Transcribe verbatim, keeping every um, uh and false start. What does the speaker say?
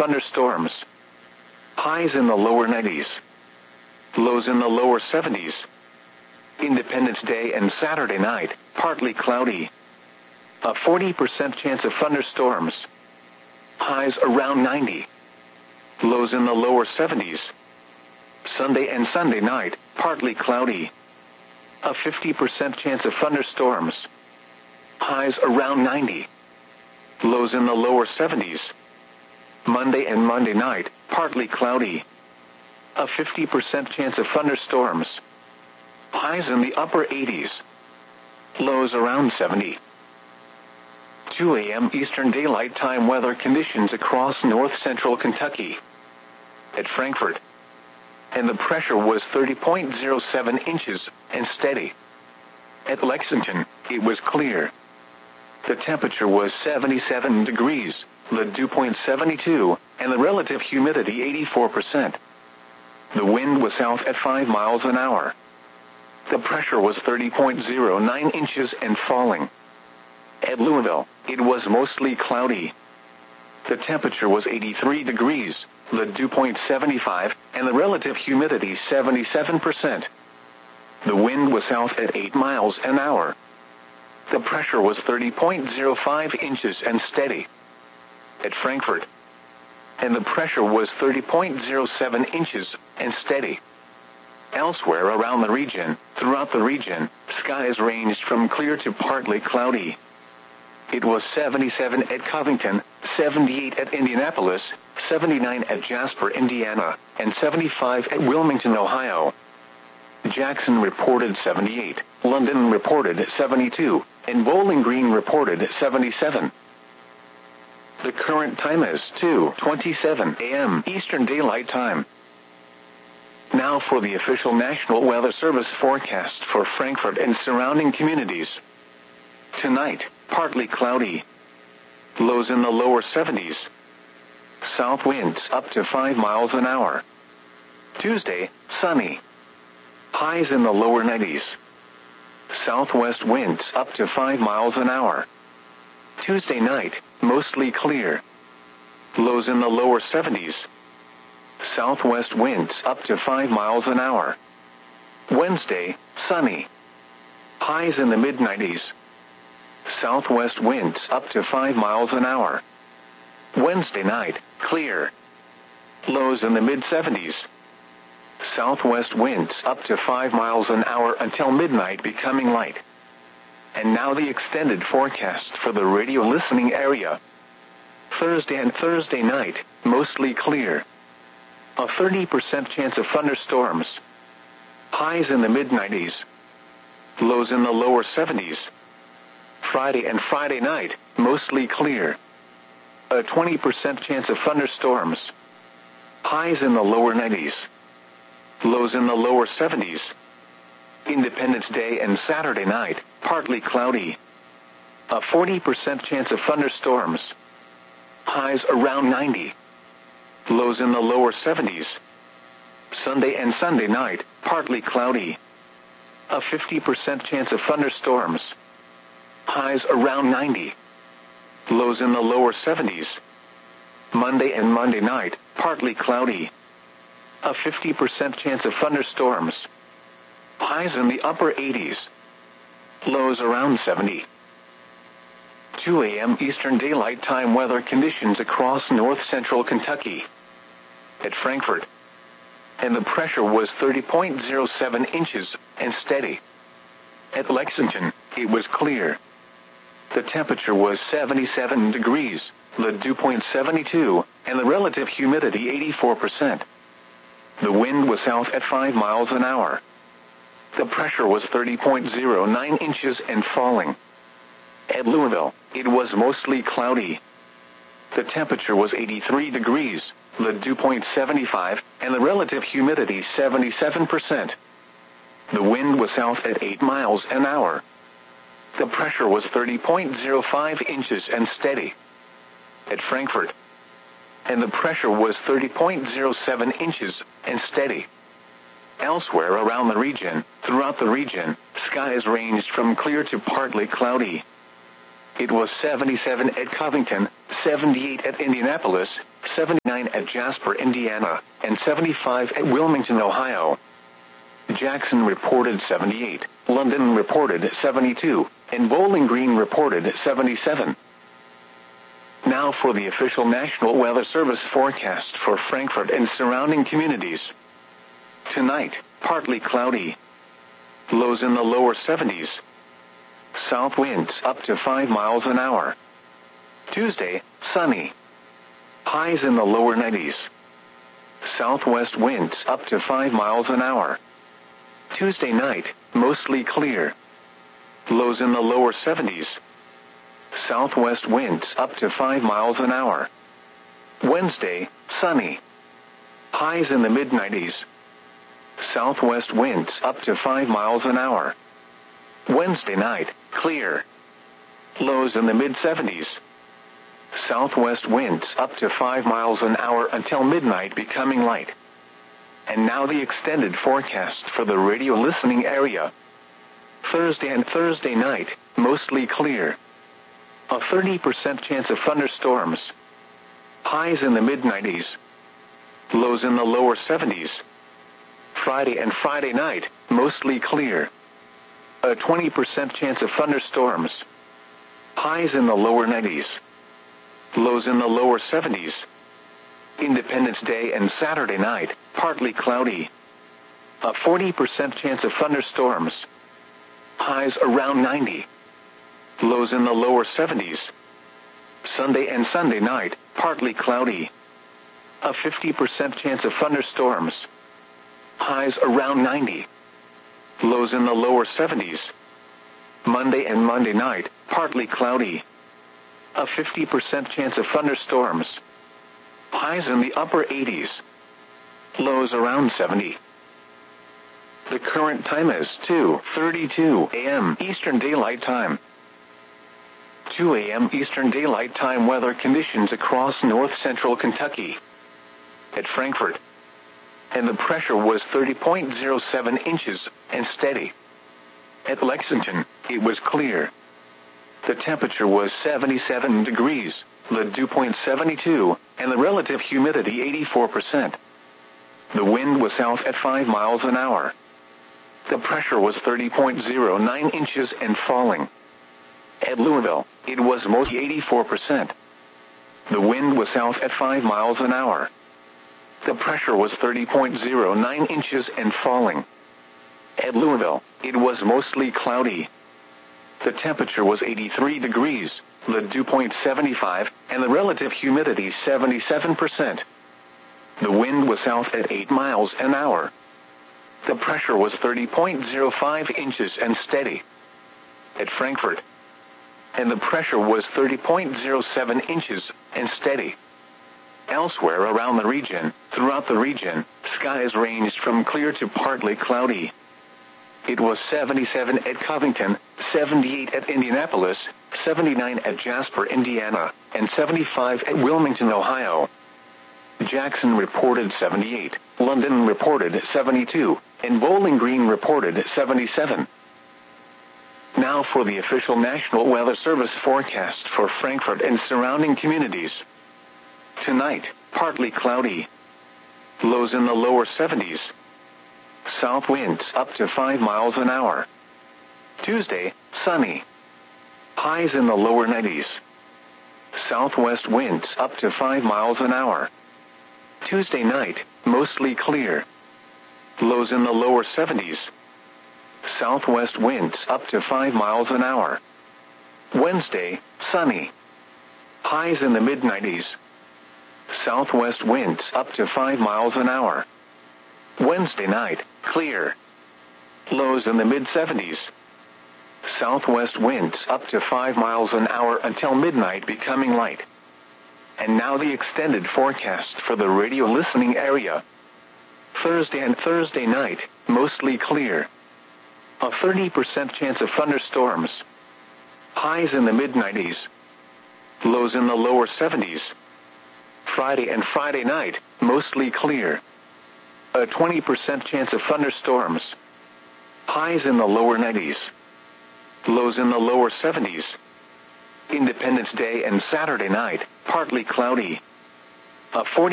thunderstorms. Highs in the lower nineties. Lows in the lower seventies. Independence Day and Saturday night, partly cloudy. A forty percent chance of thunderstorms. Highs around ninety. Lows in the lower seventies. Sunday and Sunday night, partly cloudy. A fifty percent chance of thunderstorms. Highs around ninety. Lows in the lower seventies. Monday and Monday night, partly cloudy. A fifty percent chance of thunderstorms. Highs in the upper eighties. Lows around seventy. two a.m. Eastern Daylight Time weather conditions across north-central Kentucky. At Frankfort. And the pressure was thirty point zero seven inches, and steady. At Lexington, it was clear. The temperature was seventy-seven degrees, the dew point seventy-two, and the relative humidity eighty-four percent. The wind was south at five miles an hour. The pressure was thirty point zero nine inches and falling. At Louisville, it was mostly cloudy. The temperature was eighty-three degrees, the dew point seventy-five, and the relative humidity seventy-seven percent. The wind was south at eight miles an hour. The pressure was thirty point zero five inches and steady. At Frankfort. And the pressure was thirty point zero seven inches and steady. Elsewhere around the region, throughout the region, skies ranged from clear to partly cloudy. It was seventy-seven at Covington, seventy-eight at Indianapolis, seventy-nine at Jasper, Indiana, and seventy-five at Wilmington, Ohio. Jackson reported seventy-eight, London reported seventy-two, and Bowling Green reported seventy-seven. The current time is two twenty-seven a.m. Eastern Daylight Time. Now for the official National Weather Service forecast for Frankfort and surrounding communities. Tonight, partly cloudy. Lows in the lower seventies. South winds up to five miles an hour. Tuesday, sunny. Highs in the lower nineties. Southwest winds up to five miles an hour. Tuesday night, mostly clear. Lows in the lower seventies. Southwest winds up to five miles an hour. Wednesday, sunny. Highs in the mid nineties. Southwest winds up to five miles an hour. Wednesday night, clear. Lows in the mid seventies. Southwest winds up to five miles an hour until midnight, becoming light. And now the extended forecast for the radio listening area. Thursday and Thursday night, mostly clear. A thirty percent chance of thunderstorms. Highs in the mid nineties. Lows in the lower seventies. Friday and Friday night, mostly clear. A twenty percent chance of thunderstorms. Highs in the lower nineties. Lows in the lower seventies. Independence Day and Saturday night, partly cloudy. A forty percent chance of thunderstorms. Highs around ninety. Lows in the lower seventies. Sunday and Sunday night, partly cloudy. A fifty percent chance of thunderstorms. Highs around ninety. Lows in the lower seventies. Monday and Monday night, partly cloudy. A fifty percent chance of thunderstorms. Highs in the upper eighties. Lows around seventy. two a.m. Eastern Daylight Time weather conditions across north-central Kentucky. At Frankfort. And the pressure was thirty point zero seven inches, and steady. At Lexington, it was clear. The temperature was seventy-seven degrees, the dew point seventy-two, and the relative humidity eighty-four percent. The wind was south at five miles an hour. The pressure was thirty point zero nine inches and falling. At Louisville, it was mostly cloudy. The temperature was eighty-three degrees, the dew point seventy-five, and the relative humidity seventy-seven percent. The wind was south at eight miles an hour. The pressure was thirty point zero five inches and steady. At Frankfort. And the pressure was thirty point zero seven inches and steady. Elsewhere around the region, throughout the region, skies ranged from clear to partly cloudy. It was seventy-seven at Covington, seventy-eight at Indianapolis, seventy-nine at Jasper, Indiana, and seventy-five at Wilmington, Ohio. Jackson reported seventy-eight, London reported seventy-two, and Bowling Green reported seventy-seven. Now for the official National Weather Service forecast for Frankfort and surrounding communities. Tonight, partly cloudy. Lows in the lower seventies. South winds up to five miles an hour. Tuesday, sunny. Highs in the lower nineties. Southwest winds up to five miles an hour. Tuesday night, mostly clear. Lows in the lower seventies. Southwest winds up to five miles an hour. Wednesday, sunny. Highs in the mid nineties. Southwest winds up to five miles an hour. Wednesday night, clear. Lows in the mid seventies. Southwest winds up to five miles an hour until midnight, becoming light. And now the extended forecast for the radio listening area. Thursday and Thursday night, mostly clear. A thirty percent chance of thunderstorms. Highs in the mid nineties. Lows in the lower seventies. Friday and Friday night, mostly clear. A twenty percent chance of thunderstorms. Highs in the lower nineties. Lows in the lower seventies. Independence Day and Saturday night, partly cloudy. A forty percent chance of thunderstorms. Highs around ninety. Lows in the lower seventies. Sunday and Sunday night, partly cloudy. A fifty percent chance of thunderstorms. Highs around ninety. Lows in the lower seventies. Monday and Monday night, partly cloudy. A fifty percent chance of thunderstorms. Highs in the upper eighties. Lows around seventy. The current time is two thirty-two a.m. Eastern Daylight Time. two a.m. Eastern Daylight Time weather conditions across north-central Kentucky. At Frankfort. And the pressure was thirty point zero seven inches, and steady. At Lexington, it was clear. The temperature was seventy-seven degrees, the dew point seventy-two, and the relative humidity eighty-four percent. The wind was south at five miles an hour. The pressure was thirty point zero nine inches and falling. At Louisville, it was mostly eighty-four percent. The wind was south at five miles an hour. The pressure was thirty point zero nine inches and falling. At Louisville, it was mostly cloudy. The temperature was eighty-three degrees, the dew point seventy-five, and the relative humidity seventy-seven percent. The wind was south at eight miles an hour. The pressure was thirty point zero five inches and steady. At Frankfort. And the pressure was thirty point zero seven inches and steady. Elsewhere around the region, throughout the region, skies ranged from clear to partly cloudy. It was seventy-seven at Covington, seventy-eight at Indianapolis, seventy-nine at Jasper, Indiana, and seventy-five at Wilmington, Ohio. Jackson reported seventy-eight, London reported seventy-two, and Bowling Green reported seventy-seven. Now for the official National Weather Service forecast for Frankfort and surrounding communities. Tonight, partly cloudy. Lows in the lower seventies. South winds up to five miles an hour. Tuesday, sunny. Highs in the lower nineties. Southwest winds up to five miles an hour. Tuesday night, mostly clear. Lows in the lower seventies. Southwest winds up to five miles an hour. Wednesday, sunny. Highs in the mid nineties. Southwest winds up to five miles an hour. Wednesday night, clear. Lows in the mid seventies. Southwest winds up to five miles an hour until midnight, becoming light. And now the extended forecast for the radio listening area. Thursday and Thursday night, mostly clear. A thirty percent chance of thunderstorms. Highs in the mid nineties. Lows in the lower seventies. Friday and Friday night, mostly clear. A twenty percent chance of thunderstorms. Highs in the lower nineties. Lows in the lower seventies. Independence Day and Saturday night, partly cloudy. A forty